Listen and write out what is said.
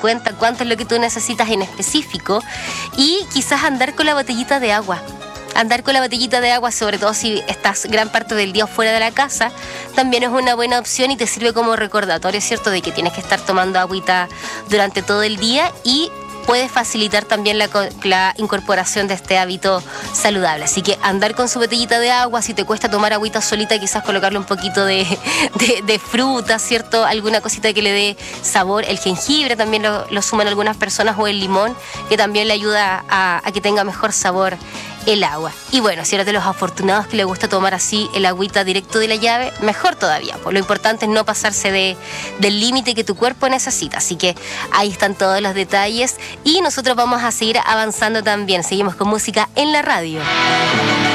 cuenta cuánto es lo que tú necesitas en específico y quizás andar con la botellita de agua. Andar con la botellita de agua, sobre todo si estás gran parte del día fuera de la casa, también es una buena opción y te sirve como recordatorio, ¿cierto?, de que tienes que estar tomando agüita durante todo el día y puede facilitar también la incorporación de este hábito saludable. Así que andar con su botellita de agua, si te cuesta tomar agüita solita, quizás colocarle un poquito de fruta, ¿cierto? Alguna cosita que le dé sabor. El jengibre también lo suman algunas personas, o el limón, que también le ayuda a que tenga mejor sabor el agua. Y bueno, si eres de los afortunados que le gusta tomar así el agüita directo de la llave, mejor todavía. Pues lo importante es no pasarse del límite que tu cuerpo necesita. Así que ahí están todos los detalles y nosotros vamos a seguir avanzando también. Seguimos con música en la radio.